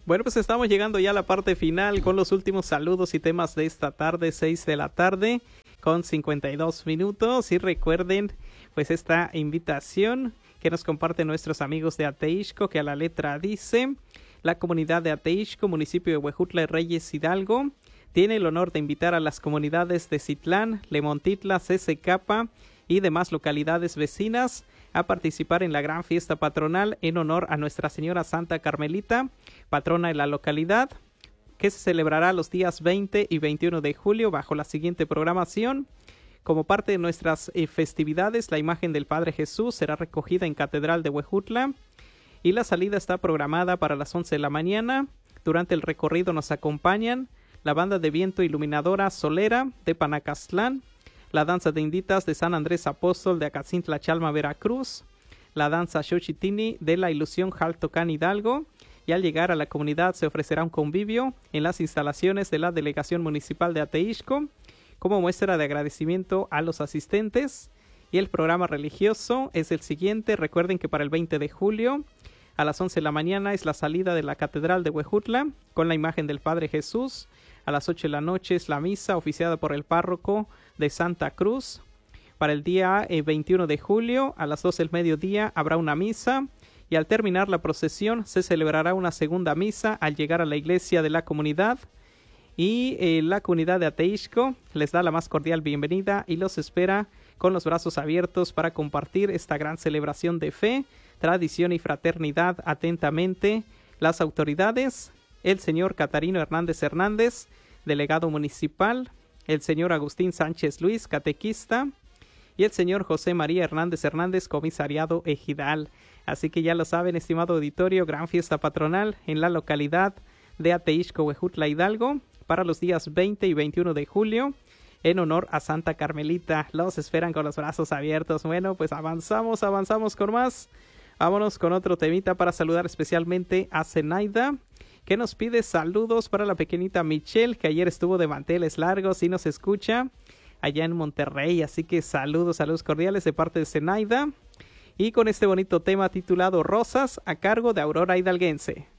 Bueno, pues estamos llegando ya a la parte final con los últimos saludos y temas de esta tarde, 6 de la tarde, con 52 minutos. Y recuerden, pues esta invitación que nos comparten nuestros amigos de Ateixco, que a la letra dice: la comunidad de Ateixco, municipio de Huejutla y Reyes Hidalgo, tiene el honor de invitar a las comunidades de Citlán, Lemontitla, Cecapa y demás localidades vecinas a participar en la gran fiesta patronal en honor a Nuestra Señora Santa Carmelita, patrona de la localidad, que se celebrará los días 20 y 21 de julio bajo la siguiente programación. Como parte de nuestras festividades, la imagen del Padre Jesús será recogida en Catedral de Huejutla y la salida está programada para las 11 de la mañana. Durante el recorrido nos acompañan la banda de viento iluminadora Solera de Panacastlán, la danza de inditas de San Andrés Apóstol de Acacintla Chalma, Veracruz, la danza Xochitini de la Ilusión Jaltocán Hidalgo, y al llegar a la comunidad se ofrecerá un convivio en las instalaciones de la Delegación Municipal de Ateixco como muestra de agradecimiento a los asistentes. Y el programa religioso es el siguiente. Recuerden que para el 20 de julio a las 11 de la mañana es la salida de la Catedral de Huejutla con la imagen del Padre Jesús. A las 8 de la noche es la misa oficiada por el párroco de Santa Cruz. Para el día 21 de julio a las 12 del mediodía habrá una misa y al terminar la procesión se celebrará una segunda misa al llegar a la iglesia de la comunidad. Y la comunidad de Ateixco les da la más cordial bienvenida y los espera con los brazos abiertos para compartir esta gran celebración de fe, tradición y fraternidad. Atentamente, las autoridades: el señor Catarino Hernández, delegado municipal; el señor Agustín Sánchez Luis, catequista; y el señor José María Hernández, comisariado ejidal. Así que ya lo saben, estimado auditorio, gran fiesta patronal en la localidad de Ateixco, Huejutla, Hidalgo, para los días 20 y 21 de julio, en honor a Santa Carmelita. Los esperan con los brazos abiertos. Bueno, pues avanzamos con más. Vámonos con otro temita para saludar especialmente a Zenaida, que nos pide saludos para la pequeñita Michelle, que ayer estuvo de manteles largos y nos escucha allá en Monterrey. Así que saludos cordiales de parte de Zenaida. Y con este bonito tema titulado Rosas, a cargo de Aurora Hidalguense.